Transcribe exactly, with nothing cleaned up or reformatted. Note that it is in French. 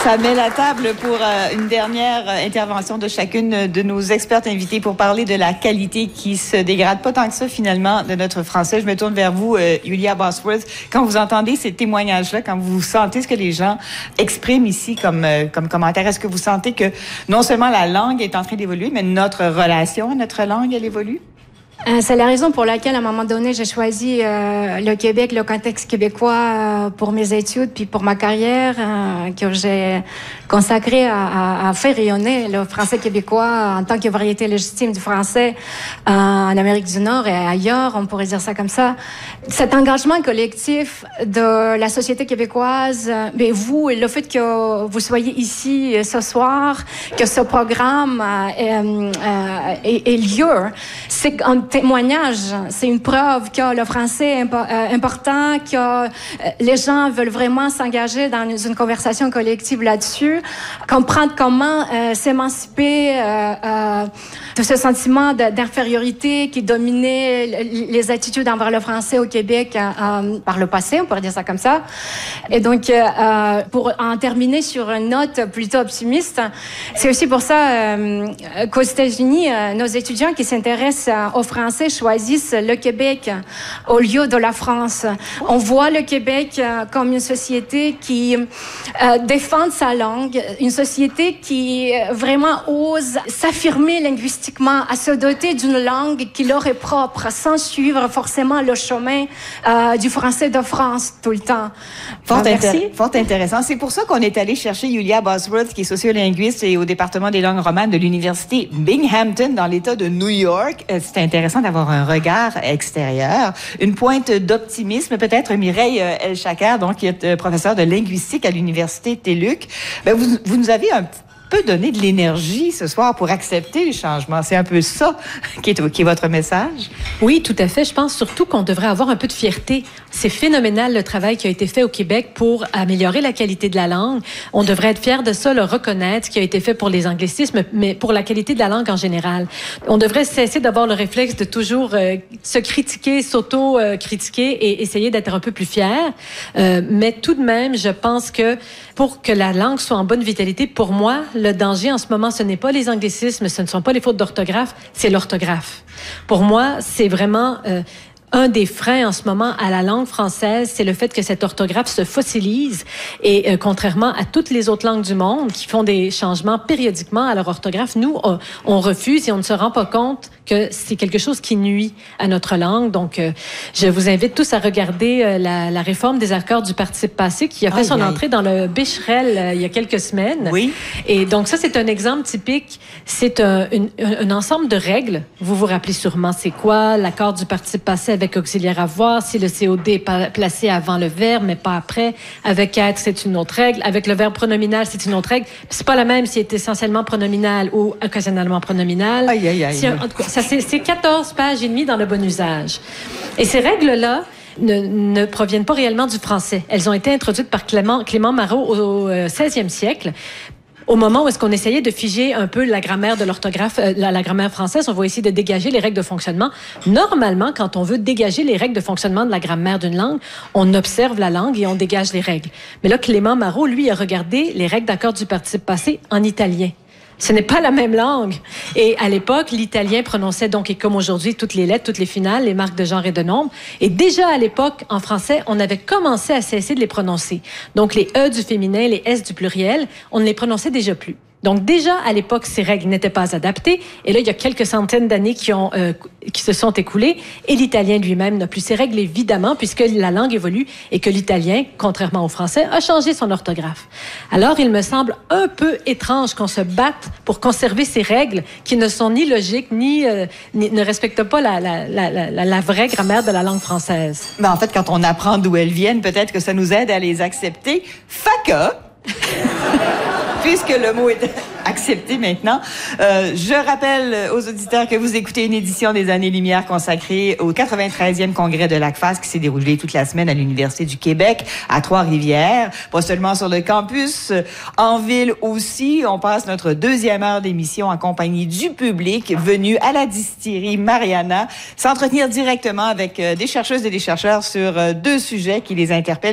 Ça met la table pour euh, une dernière euh, intervention de chacune de nos expertes invitées pour parler de la qualité qui se dégrade pas tant que ça finalement de notre français. Je me tourne vers vous, euh, Yulia Bosworth. Quand vous entendez ces témoignages-là, quand vous sentez ce que les gens expriment ici comme, euh, comme commentaire, est-ce que vous sentez que non seulement la langue est en train d'évoluer, mais notre relation à notre langue, elle évolue? Euh, c'est la raison pour laquelle, à un moment donné, j'ai choisi euh, le Québec, le contexte québécois euh, pour mes études, puis pour ma carrière, euh, que j'ai consacrée à, à, à faire rayonner le français québécois en tant que variété légitime du français euh, en Amérique du Nord et ailleurs, on pourrait dire ça comme ça. Cet engagement collectif de la société québécoise, euh, mais vous, le fait que vous soyez ici ce soir, que ce programme euh, euh, ait, ait lieu, c'est un témoignage, c'est une preuve que le français est impo- euh, important, que euh, les gens veulent vraiment s'engager dans une, une conversation collective là-dessus, comprendre comment euh, s'émanciper euh, euh, de ce sentiment de, d'infériorité qui dominait les attitudes envers le français au Québec euh, euh, par le passé, on pourrait dire ça comme ça. Et donc, euh, pour en terminer sur une note plutôt optimiste, c'est aussi pour ça euh, qu'aux États-Unis, euh, nos étudiants qui s'intéressent euh, au français choisissent le Québec au lieu de la France. On voit le Québec euh, comme une société qui euh, défend sa langue, une société qui euh, vraiment ose s'affirmer linguistiquement, à se doter d'une langue qui leur est propre, sans suivre forcément le chemin euh, du français de France tout le temps. Fort, euh, merci. intér- fort intéressant. C'est pour ça qu'on est allé chercher Yulia Bosworth, qui est sociolinguiste et au département des langues romanes de l'université Binghamton dans l'État de New York. Euh, C'est intéressant d'avoir un regard extérieur, une pointe d'optimisme. Peut-être Mireille El-Chaker, donc qui est euh, professeure de linguistique à l'université T E L U C. Ben, vous, vous nous avez un petit peu donné de l'énergie ce soir pour accepter les changements. C'est un peu ça qui est, qui est votre message? Oui, tout à fait. Je pense surtout qu'on devrait avoir un peu de fierté. C'est phénoménal le travail qui a été fait au Québec pour améliorer la qualité de la langue. On devrait être fiers de ça, le reconnaître, ce qui a été fait pour les anglicismes, mais pour la qualité de la langue en général. On devrait cesser d'avoir le réflexe de toujours euh, se critiquer, s'auto-critiquer et essayer d'être un peu plus fier. Euh, mais tout de même, je pense que pour que la langue soit en bonne vitalité, pour moi, le danger en ce moment, ce n'est pas les anglicismes, ce ne sont pas les fautes d'orthographe, c'est l'orthographe. Pour moi, c'est vraiment... Euh, Un des freins en ce moment à la langue française, c'est le fait que cette orthographe se fossilise et euh, contrairement à toutes les autres langues du monde qui font des changements périodiquement à leur orthographe, nous, on, on refuse et on ne se rend pas compte que c'est quelque chose qui nuit à notre langue. Donc, euh, je vous invite tous à regarder euh, la, la réforme des accords du participe passé qui a fait aïe, son aïe. entrée dans le Becherel euh, il y a quelques semaines. Oui. Et donc, ça, c'est un exemple typique. C'est un, une, un ensemble de règles. Vous vous rappelez sûrement c'est quoi l'accord du participe passé avec avec auxiliaire avoir, si le C O D est placé avant le verbe, mais pas après. Avec être, c'est une autre règle. Avec le verbe pronominal, c'est une autre règle. C'est pas la même s'il est essentiellement pronominal ou occasionnellement pronominal. Aïe, aïe, aïe. Si, en tout cas, ça, c'est, c'est quatorze pages et demie dans le bon usage. Et ces règles-là ne, ne proviennent pas réellement du français. Elles ont été introduites par Clément, Clément Marot au, au seizième siècle. Au moment où est-ce qu'on essayait de figer un peu la grammaire de l'orthographe, euh, la, la grammaire française, on va essayer de dégager les règles de fonctionnement. Normalement, quand on veut dégager les règles de fonctionnement de la grammaire d'une langue, on observe la langue et on dégage les règles. Mais là, Clément Marot, lui, a regardé les règles d'accord du participe passé en italien. Ce n'est pas la même langue. Et à l'époque, l'italien prononçait donc, et comme aujourd'hui, toutes les lettres, toutes les finales, les marques de genre et de nombre. Et déjà à l'époque, en français, on avait commencé à cesser de les prononcer. Donc les E du féminin, les S du pluriel, on ne les prononçait déjà plus. Donc déjà, à l'époque, ces règles n'étaient pas adaptées. Et là, il y a quelques centaines d'années qui, ont, euh, qui se sont écoulées. Et l'italien lui-même n'a plus ces règles, évidemment, puisque la langue évolue et que l'italien, contrairement au français, a changé son orthographe. Alors, il me semble un peu étrange qu'on se batte pour conserver ces règles qui ne sont ni logiques, ni, euh, ni ne respectent pas la, la, la, la, la vraie grammaire de la langue française. Mais en fait, quand on apprend d'où elles viennent, peut-être que ça nous aide à les accepter. Faca! Puisque le mot est accepté maintenant, euh, je rappelle aux auditeurs que vous écoutez une édition des Années-Lumière consacrée au quatre-vingt-treizième congrès de l'A C F A S qui s'est déroulé toute la semaine à l'Université du Québec, à Trois-Rivières. Pas seulement sur le campus, en ville aussi. On passe notre deuxième heure d'émission en compagnie du public venu à la distillerie Mariana s'entretenir directement avec des chercheuses et des chercheurs sur deux sujets qui les interpellent.